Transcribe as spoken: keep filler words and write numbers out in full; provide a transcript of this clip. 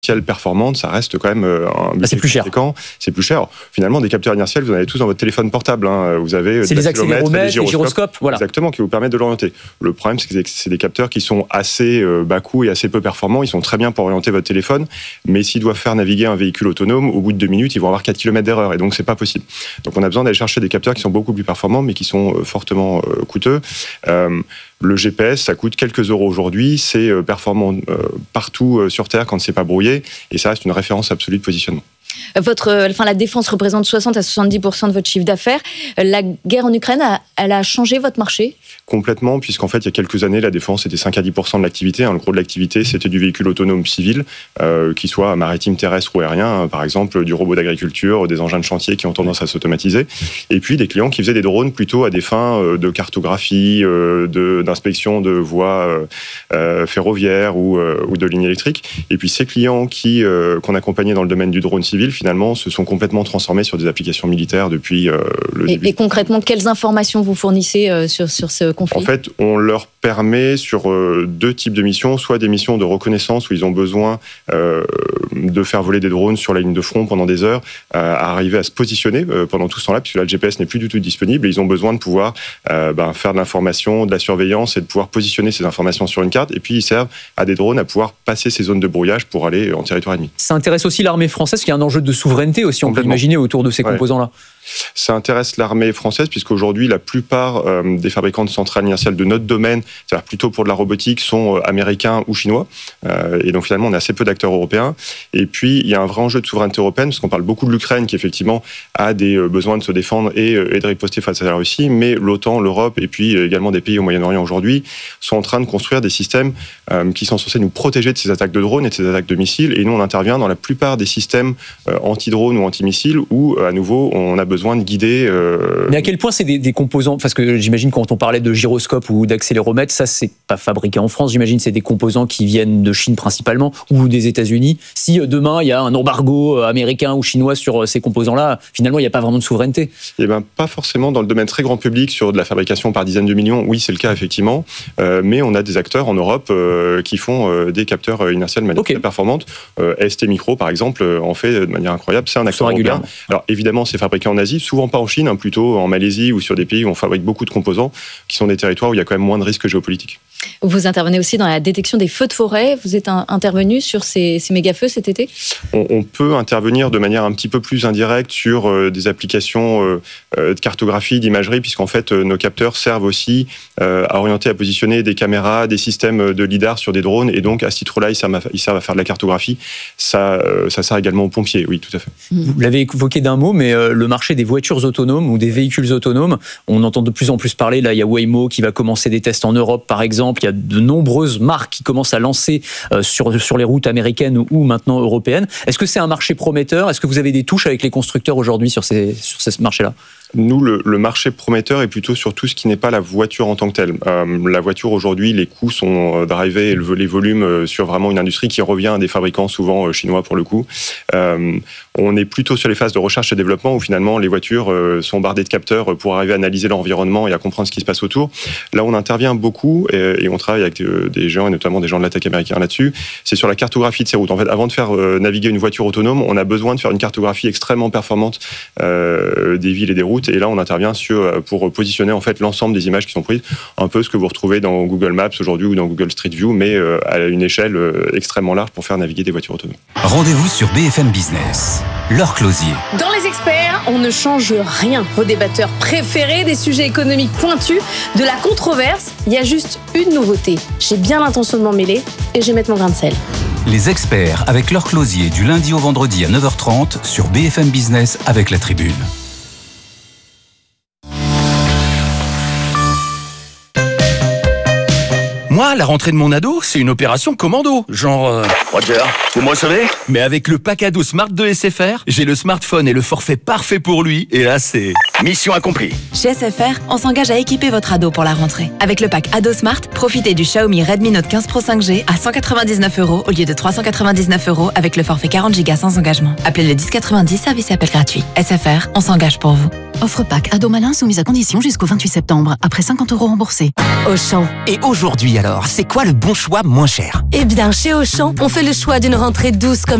performante, ça reste quand même un ah, c'est plus cher. C'est plus cher. Finalement, des capteurs inertiels, vous en avez tous dans votre téléphone portable. Hein. Vous avez c'est les accéléromètres, les gyroscopes, les gyroscopes, voilà. Exactement, qui vous permettent de l'orienter. Le problème, c'est que c'est des capteurs qui sont assez bas coût et assez peu performants. Ils sont très bien pour orienter votre téléphone, mais s'ils doivent faire naviguer un véhicule autonome, au bout de deux minutes, ils vont avoir quatre kilomètres d'erreur, et donc c'est pas possible. Donc on a besoin d'aller chercher des capteurs qui sont beaucoup plus performants, mais qui sont fortement coûteux. Euh, Le G P S, ça coûte quelques euros aujourd'hui, c'est performant euh, partout sur Terre quand c'est pas brouillé, et ça reste une référence absolue de positionnement. Votre, enfin, la défense représente soixante à soixante-dix pour cent de votre chiffre d'affaires. La guerre en Ukraine, a, elle a changé votre marché ? Complètement, puisqu'en fait, il y a quelques années, la défense était cinq à dix pour cent de l'activité. Hein. Le gros de l'activité, c'était du véhicule autonome civil, euh, qui soit maritime, terrestre ou aérien, hein, par exemple du robot d'agriculture, des engins de chantier qui ont tendance à s'automatiser, et puis des clients qui faisaient des drones plutôt à des fins euh, de cartographie, euh, de, d'inspection de voies euh, euh, ferroviaires ou, euh, ou de lignes électriques. Et puis ces clients qui, euh, qu'on accompagnait dans le domaine du drone civil, finalement, se sont complètement transformés sur des applications militaires depuis euh, le et, début. Et concrètement, quelles informations vous fournissez euh, sur, sur ce conflit ? En fait, on leur permet sur euh, deux types de missions, soit des missions de reconnaissance où ils ont besoin euh, de faire voler des drones sur la ligne de front pendant des heures, euh, à arriver à se positionner euh, pendant tout ce temps-là, puisque là, le G P S n'est plus du tout disponible, et ils ont besoin de pouvoir euh, ben, faire de l'information, de la surveillance et de pouvoir positionner ces informations sur une carte, et puis ils servent à des drones à pouvoir passer ces zones de brouillage pour aller en territoire ennemi. Ça intéresse aussi l'armée française, parce qu'il y a un enjeu de souveraineté aussi, on peut imaginer, autour de ces ouais. composants-là. Ça intéresse l'armée française, puisqu'aujourd'hui, la plupart euh, des fabricants de centrales inertielles de notre domaine, c'est-à-dire plutôt pour de la robotique, sont euh, américains ou chinois. Euh, et donc finalement, on a assez peu d'acteurs européens. Et puis, il y a un vrai enjeu de souveraineté européenne, parce qu'on parle beaucoup de l'Ukraine, qui effectivement a des euh, besoins de se défendre et, euh, et de riposter face à la Russie. Mais l'OTAN, l'Europe et puis euh, également des pays au Moyen-Orient aujourd'hui sont en train de construire des systèmes euh, qui sont censés nous protéger de ces attaques de drones et de ces attaques de missiles. Et nous, on intervient dans la plupart des systèmes euh, anti-drones ou anti-missiles où, euh, à nouveau, on a besoin de guider. Euh... Mais à quel point c'est des, des composants, parce que j'imagine quand on parlait de gyroscope ou d'accéléromètre, ça c'est pas fabriqué en France, j'imagine c'est des composants qui viennent de Chine principalement ou des États-Unis. Si demain il y a un embargo américain ou chinois sur ces composants-là, finalement il n'y a pas vraiment de souveraineté. Eh ben pas forcément dans le domaine très grand public sur de la fabrication par dizaines de millions. Oui, c'est le cas effectivement, euh, mais on a des acteurs en Europe euh, qui font euh, des capteurs inertiels de manière okay. très performante. Euh, S T Micro par exemple en fait de manière incroyable. C'est un acteur européen. Alors évidemment c'est fabriqué en Asie, souvent pas en Chine, hein, plutôt en Malaisie ou sur des pays où on fabrique beaucoup de composants, qui sont des territoires où il y a quand même moins de risques géopolitiques. Vous intervenez aussi dans la détection des feux de forêt. Vous êtes un, intervenu sur ces, ces méga-feux cet été ? on, on peut intervenir de manière un petit peu plus indirecte sur euh, des applications euh, de cartographie, d'imagerie, puisqu'en fait, euh, nos capteurs servent aussi euh, à orienter, à positionner des caméras, des systèmes de lidar sur des drones, et donc à ce titre-là, ils servent à, ils servent à faire de la cartographie. Ça, euh, ça sert également aux pompiers, oui, tout à fait. Vous l'avez évoqué d'un mot, mais euh, le marché des voitures autonomes ou des véhicules autonomes, on entend de plus en plus parler. Là, il y a Waymo qui va commencer des tests en Europe, par exemple. Il y a de nombreuses marques qui commencent à lancer euh, sur, sur les routes américaines ou, ou maintenant européennes. Est-ce que c'est un marché prometteur ? Est-ce que vous avez des touches avec les constructeurs aujourd'hui sur ces, sur ces marchés-là ? Nous, le, le marché prometteur est plutôt sur tout ce qui n'est pas la voiture en tant que telle. Euh, la voiture, aujourd'hui, les coûts sont drivés, les volumes sur vraiment une industrie qui revient à des fabricants, souvent chinois pour le coup. Euh, on est plutôt sur les phases de recherche et développement où finalement les voitures sont bardées de capteurs pour arriver à analyser l'environnement et à comprendre ce qui se passe autour. Là, on intervient beaucoup et, et on travaille avec des gens et notamment des gens de la tech américaine là-dessus. C'est sur la cartographie de ces routes. En fait, avant de faire naviguer une voiture autonome, on a besoin de faire une cartographie extrêmement performante euh, des villes et des routes. Et là, on intervient sur, pour positionner en fait l'ensemble des images qui sont prises, un peu ce que vous retrouvez dans Google Maps aujourd'hui ou dans Google Street View, mais à une échelle extrêmement large pour faire naviguer des voitures autonomes. Rendez-vous sur B F M Business. Laure Closier. Dans Les Experts, on ne change rien. Vos débatteurs préférés, des sujets économiques pointus, de la controverse, il y a juste une nouveauté. J'ai bien l'intention de m'en mêler et je vais mettre mon grain de sel. Les Experts avec Laure Closier du lundi au vendredi à neuf heures trente sur B F M Business avec La Tribune. Moi, la rentrée de mon ado, c'est une opération commando. Genre... Euh... Roger, vous me recevez ? Mais avec le pack ado Smart de S F R, j'ai le smartphone et le forfait parfait pour lui. Et là, c'est... Mission accomplie. Chez S F R, on s'engage à équiper votre ado pour la rentrée. Avec le pack ado Smart, profitez du Xiaomi Redmi Note quinze Pro cinq G à cent quatre-vingt-dix-neuf euros au lieu de trois cent quatre-vingt-dix-neuf euros avec le forfait quarante gigas sans engagement. Appelez le dix quatre-vingt-dix, service et appel gratuit. S F R, on s'engage pour vous. Offre pack ado malin soumise à condition jusqu'au vingt-huit septembre. Après cinquante euros remboursés. Auchan. Et aujourd'hui alors, c'est quoi le bon choix moins cher? Eh bien, chez Auchan, on fait le choix d'une rentrée douce comme